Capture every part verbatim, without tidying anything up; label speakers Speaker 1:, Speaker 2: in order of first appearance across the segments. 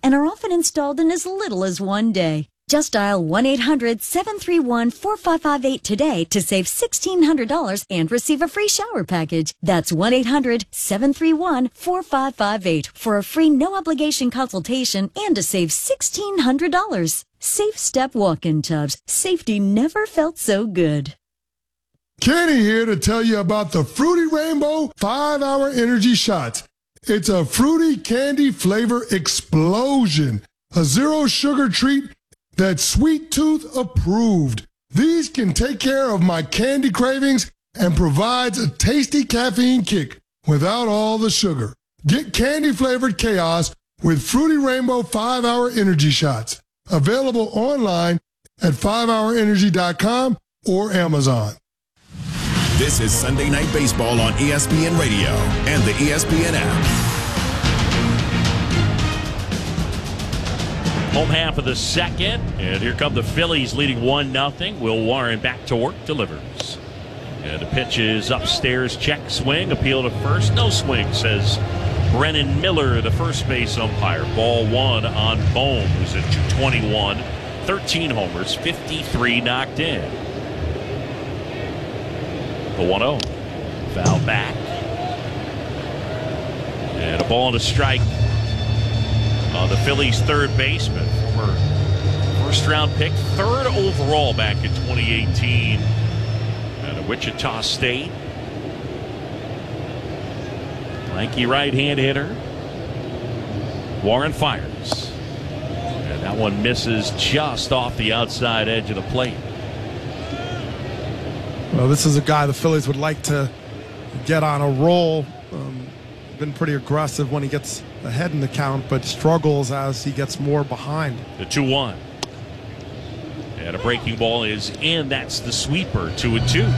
Speaker 1: and are often installed in as little as one day. Just dial one eight hundred seven three one four five five eight today to save sixteen hundred dollars and receive a free shower package. That's one eight hundred seven three one four five five eight for a free no-obligation consultation and to save sixteen hundred dollars. Safe Step walk-in tubs. Safety never felt so good.
Speaker 2: Kenny here to tell you about the Fruity Rainbow five hour Energy Shots. It's a fruity candy flavor explosion. A zero sugar treat that's Sweet Tooth approved. These can take care of my candy cravings and provides a tasty caffeine kick without all the sugar. Get candy flavored chaos with Fruity Rainbow five hour Energy Shots. Available online at five hour energy dot com or Amazon.
Speaker 3: This is Sunday Night Baseball on E S P N Radio and the E S P N app.
Speaker 4: Home half of the second, and here come the Phillies leading one nothing. Will Warren back to work, delivers. And the pitch is upstairs, check, swing, appeal to first, no swing, says Brennan Miller, the first base umpire. Ball one on Bohm, who's at two twenty-one, thirteen homers, fifty-three knocked in. The one oh. Foul back. And a ball and a strike on the Phillies' third baseman. Former first round pick, third overall back in twenty eighteen out of Wichita State. Lanky right-hand hitter. Warren fires. And that one misses just off the outside edge of the plate.
Speaker 5: Well, this is a guy the Phillies would like to get on a roll. Um, been pretty aggressive when he gets ahead in the count, but struggles as he gets more behind.
Speaker 4: The two one. And a breaking ball is in. That's the sweeper. Two and two.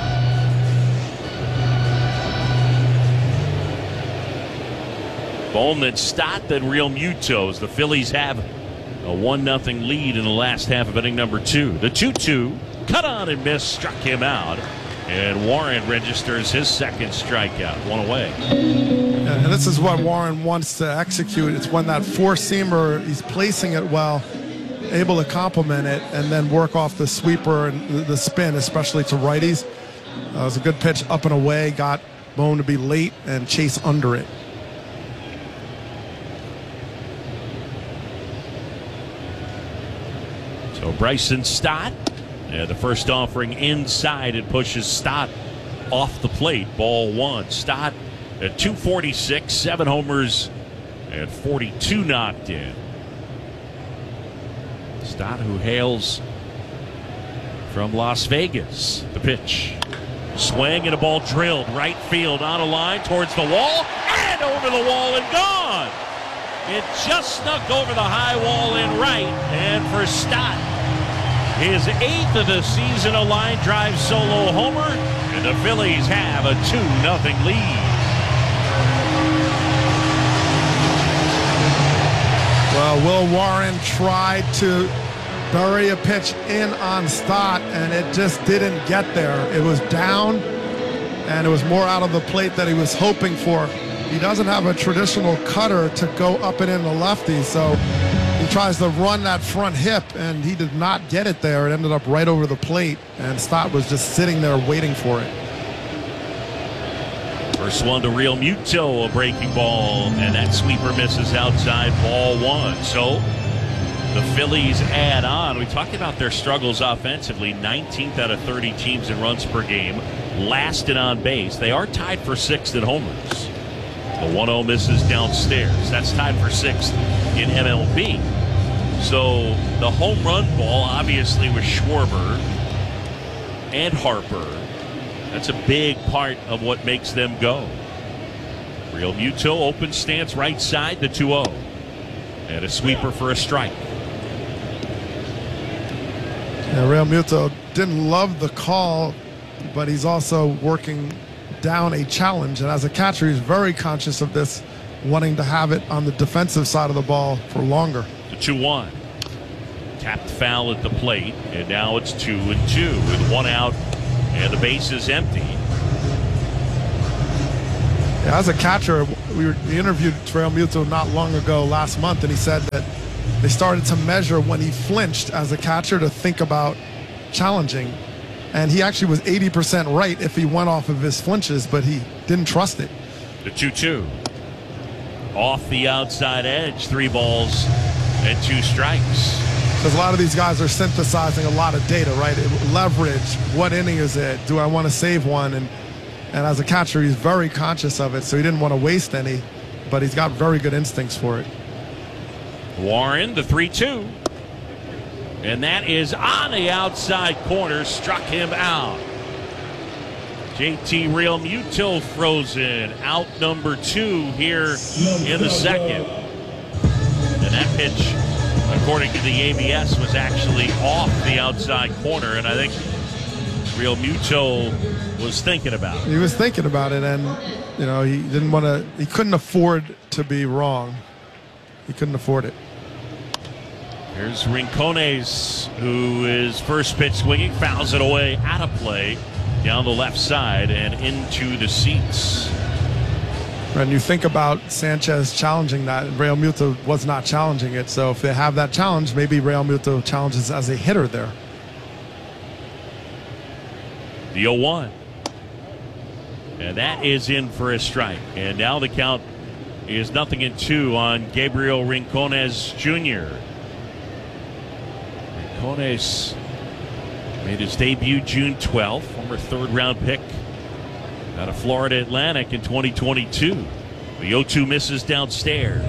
Speaker 4: Bowman, Stott, then Real Mutos. The Phillies have a one nothing lead in the last half of inning number two. The two two. Cut on and miss, struck him out. And Warren registers his second strikeout. One away.
Speaker 5: And this is what Warren wants to execute. It's when that four-seamer, he's placing it well, able to complement it, and then work off the sweeper and the spin, especially to righties. Uh, it was a good pitch up and away, got Bone to be late and chase under it.
Speaker 4: So Bryson Stott. Yeah, the first offering inside, it pushes Stott off the plate. Ball one. Stott at two forty-six, seven homers and forty-two knocked in. Stott, who hails from Las Vegas. The pitch. Swing and a ball drilled right field on a line towards the wall and over the wall and gone. It just snuck over the high wall in right, and for Stott, his eighth of the season, a line drive solo homer, and the Phillies have a two nothing lead.
Speaker 5: Well, Will Warren tried to bury a pitch in on Stott, and it just didn't get there. It was down, and it was more out of the plate that he was hoping for. He doesn't have a traditional cutter to go up and in the lefty, so he tries to run that front hip, and he did not get it there. It ended up right over the plate, and Stott was just sitting there waiting for it.
Speaker 4: First one to Real Muto, a breaking ball, and that sweeper misses outside, ball one. So the Phillies add on. We talked about their struggles offensively, nineteenth out of thirty teams in runs per game, last in on base. They are tied for sixth in homers. The one oh misses downstairs. That's tied for sixth in M L B. So the home run ball, obviously, with Schwarber and Harper. That's a big part of what makes them go. Real Muto, open stance right side, the two oh. And a sweeper for a strike.
Speaker 5: Yeah, Real Muto didn't love the call, but he's also working down a challenge. And as a catcher, he's very conscious of this, wanting to have it on the defensive side of the ball for longer.
Speaker 4: The two one. Tapped foul at the plate, and now it's two and two with one out and the base is empty.
Speaker 5: Yeah, as a catcher, we, were, we interviewed Realmuto not long ago, last month, and he said that they started to measure when he flinched as a catcher to think about challenging. And he actually was eighty percent right if he went off of his flinches, but he didn't trust it.
Speaker 4: The two two. Off the outside edge, three balls and two strikes.
Speaker 5: Because a lot of these guys are synthesizing a lot of data, right? Leverage, what inning is it? Do I want to save one? And and as a catcher, he's very conscious of it, so he didn't want to waste any, but he's got very good instincts for it.
Speaker 4: Warren, the three two. And that is on the outside corner, struck him out. J T Realmuto frozen, out number two here in the second. And that pitch, according to the A B S, was actually off the outside corner, and I think Realmuto was thinking about it.
Speaker 5: He was thinking about it, and you know he didn't want to. He couldn't afford to be wrong. He couldn't afford it.
Speaker 4: Here's Rincones, who is first pitch swinging, fouls it away, out of play, down the left side and into the seats.
Speaker 5: And you think about Sanchez challenging that, and Realmuto was not challenging it. So if they have that challenge, maybe Realmuto challenges as a hitter there.
Speaker 4: The oh one. And that is in for a strike. And now the count is nothing in two on Gabriel Rincones Junior Rincones made his debut June twelfth, former third-round pick out of Florida Atlantic in twenty twenty-two. The oh two misses downstairs.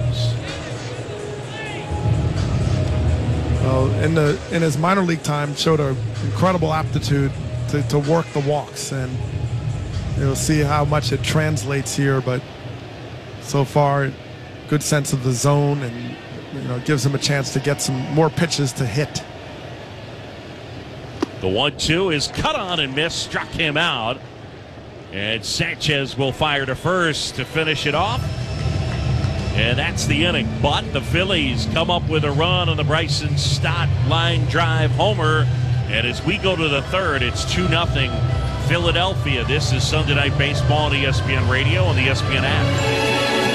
Speaker 5: Well, in the in his minor league time, showed an incredible aptitude to, to work the walks, and you'll see how much it translates here. But so far, good sense of the zone, and you know, gives him a chance to get some more pitches to hit.
Speaker 4: The one two is cut on and missed, struck him out. And Sanchez will fire to first to finish it off. And that's the inning. But the Phillies come up with a run on the Bryson Stott line drive homer. And as we go to the third, it's two nothing Philadelphia. This is Sunday Night Baseball on E S P N Radio and the E S P N app.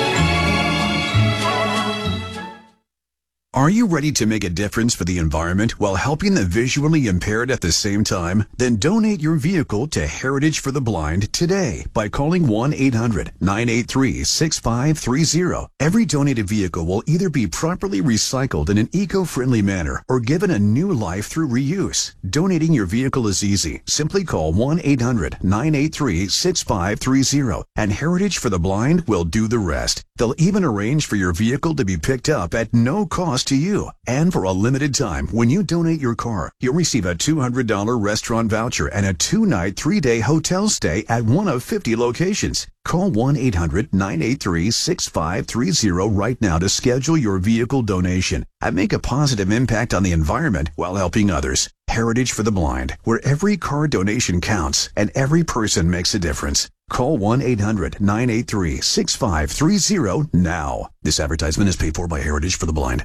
Speaker 6: Are you ready to make a difference for the environment while helping the visually impaired at the same time? Then donate your vehicle to Heritage for the Blind today by calling one eight hundred nine eight three six five three zero. Every donated vehicle will either be properly recycled in an eco-friendly manner or given a new life through reuse. Donating your vehicle is easy. Simply call one eight hundred nine eight three six five three zero and Heritage for the Blind will do the rest. They'll even arrange for your vehicle to be picked up at no cost to you. And for a limited time, when you donate your car, you'll receive a two hundred dollars restaurant voucher and a two-night, three-day hotel stay at one of fifty locations. Call one eight hundred nine eight three six five three zero right now to schedule your vehicle donation and make a positive impact on the environment while helping others. Heritage for the Blind, where every car donation counts and every person makes a difference. Call one eight hundred nine eight three six five three zero now. This advertisement is paid for by Heritage for the Blind.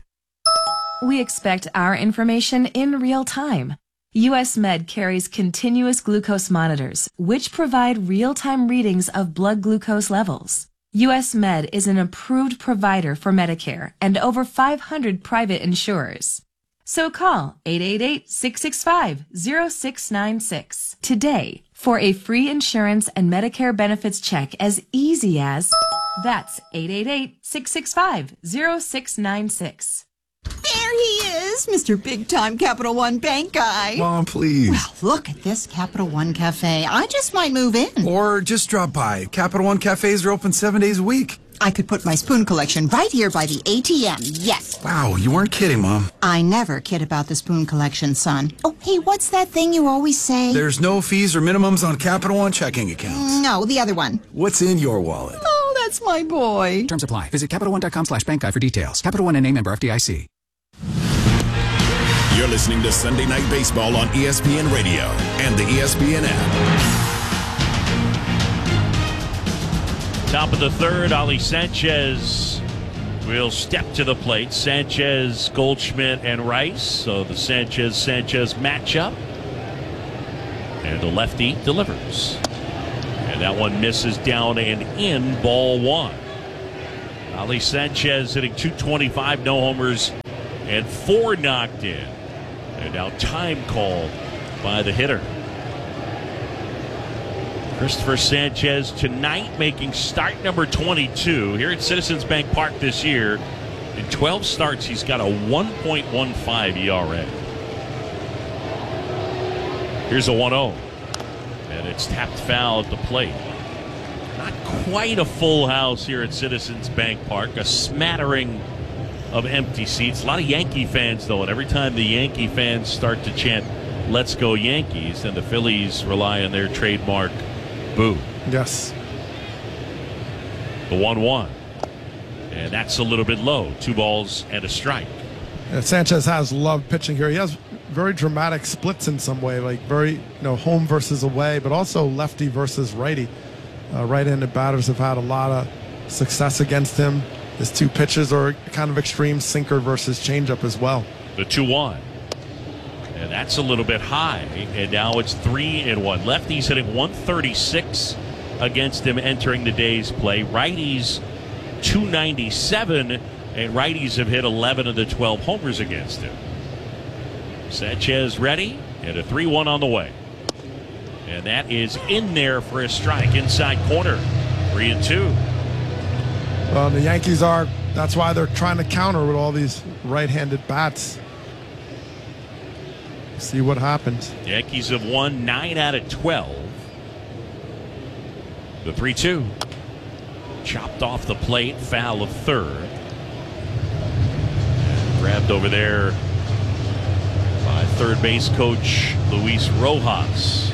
Speaker 7: We expect our information in real time. U S Med carries continuous glucose monitors, which provide real-time readings of blood glucose levels. U S Med is an approved provider for Medicare and over five hundred private insurers. So call eight eight eight six six five zero six nine six today for a free insurance and Medicare benefits check as easy as that's eight eight eight six six five zero six nine six.
Speaker 8: There he is, Mister Big Time Capital One Bank guy.
Speaker 9: Mom, please.
Speaker 8: Well, look at this Capital One Cafe. I just might move in.
Speaker 9: Or just drop by. Capital One cafes are open seven days a week.
Speaker 8: I could put my spoon collection right here by the A T M, yes.
Speaker 9: Wow, you weren't kidding, Mom.
Speaker 8: I never kid about the spoon collection, son. Oh, hey, what's that thing you always say?
Speaker 9: There's no fees or minimums on Capital One checking accounts.
Speaker 8: No, the other one.
Speaker 9: What's in your wallet?
Speaker 8: Oh, that's my boy.
Speaker 10: Terms apply. Visit CapitalOne.com slash bank guide for details. Capital One and A member F D I C.
Speaker 3: You're listening to Sunday Night Baseball on E S P N Radio and the E S P N app.
Speaker 4: Top of the third, Ali Sanchez will step to the plate. Sanchez, Goldschmidt, and Rice. So the Sanchez-Sanchez matchup. And the lefty delivers. And that one misses down and in, ball one. Ali Sanchez hitting two twenty-five, no homers, and four knocked in. And now time called by the hitter. Christopher Sanchez tonight making start number twenty-two here at Citizens Bank Park this year. In twelve starts, he's got a one point one five E R A. Here's a one oh. And it's tapped foul at the plate. Not quite a full house here at Citizens Bank Park. A smattering of empty seats. A lot of Yankee fans, though, and every time the Yankee fans start to chant, "Let's go Yankees," then the Phillies rely on their trademark boo.
Speaker 5: Yes.
Speaker 4: The one one. And that's a little bit low. Two balls and a strike.
Speaker 5: Yeah, Sanchez has loved pitching here. He has very dramatic splits in some way, like very, you know, home versus away, but also lefty versus righty. Uh, right-handed batters have had a lot of success against him. His two pitches are kind of extreme, sinker versus changeup as well.
Speaker 4: The two one. And that's a little bit high. And now it's three and one. Lefties hitting one thirty-six against him entering the day's play. Righties two ninety-seven, and righties have hit eleven of the twelve homers against him. Sanchez ready, and a three one on the way. And that is in there for a strike inside corner. Three and two.
Speaker 5: Well, the Yankees are, that's why they're trying to counter with all these right-handed bats. See what happens.
Speaker 4: Yankees have won nine out of twelve. The three two. Chopped off the plate, foul of third. And grabbed over there by third base coach Luis Rojas.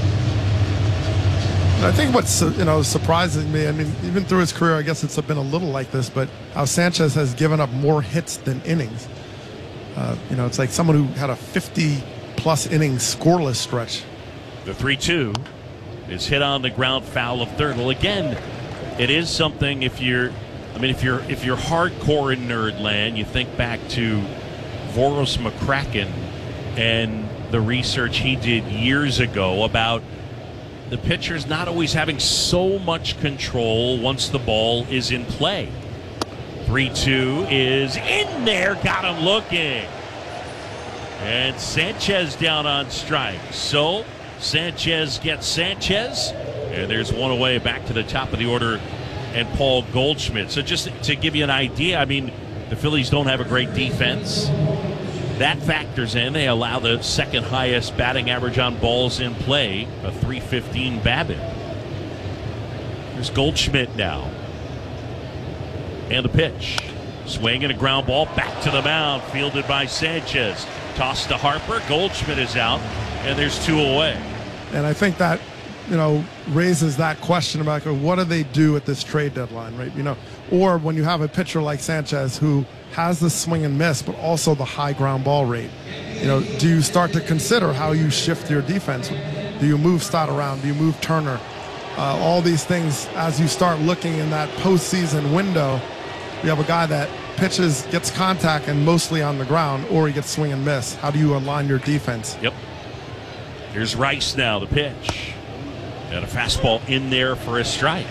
Speaker 5: I think what's, you know, surprising me, I mean, even through his career, I guess it's been a little like this, but how Sanchez has given up more hits than innings. Uh, you know, it's like someone who had a fifty-plus innings scoreless stretch.
Speaker 4: The three two is hit on the ground, foul of third. Well, again, it is something if you're, I mean, if you're if you're hardcore in Nerdland, you think back to Voros McCracken and the research he did years ago about the pitcher's not always having so much control once the ball is in play. three two is in there, got him looking. And Sanchez down on strike. So Sanchez gets Sanchez. And there's one away back to the top of the order and Paul Goldschmidt. So just to give you an idea, I mean, the Phillies don't have a great defense. That factors in. They allow the second highest batting average on balls in play, a three fifteen BABIP. There's Goldschmidt now. And the pitch. Swing and a ground ball back to the mound, fielded by Sanchez. Toss to Harper. Goldschmidt is out, and there's two away.
Speaker 5: And I think that, you know, raises that question about what do they do at this trade deadline, right? You know, or when you have a pitcher like Sanchez who has the swing and miss, but also the high ground ball rate. You know, do you start to consider how you shift your defense? Do you move Stott around? Do you move Turner? Uh, all these things as you start looking in that postseason window. You have a guy that pitches, gets contact, and mostly on the ground, or he gets swing and miss. How do you align your defense?
Speaker 4: Yep. Here's Rice now, the pitch. And a fastball in there for a strike.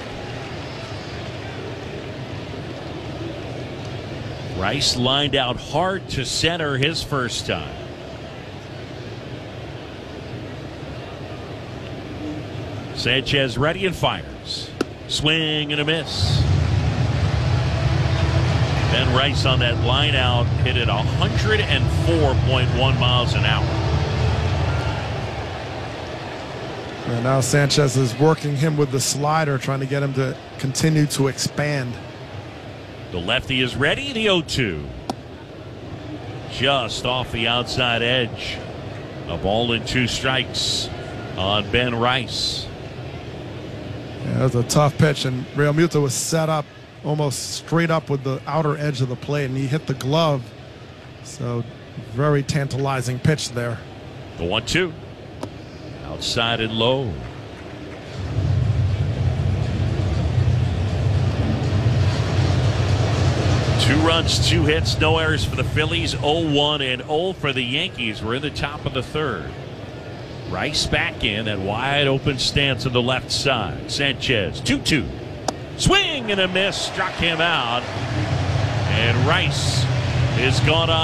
Speaker 4: Rice lined out hard to center his first time. Sanchez ready and fires. Swing and a miss. Ben Rice on that line out hit it one oh four point one miles an hour.
Speaker 5: And now Sanchez is working him with the slider, trying to get him to continue to expand.
Speaker 4: The lefty is ready, the oh two. Just off the outside edge. A ball and two strikes on Ben Rice.
Speaker 5: Yeah, that was a tough pitch, and Real Muto was set up almost straight up with the outer edge of the plate, and he hit the glove. So very tantalizing pitch there.
Speaker 4: The one two. Outside and low. Two runs, two hits, no errors for the Phillies. oh one and oh for the Yankees. We're in the top of the third. Rice back in, that wide open stance on the left side. Sanchez, two two. Swing and a miss. Struck him out. And Rice is gone on.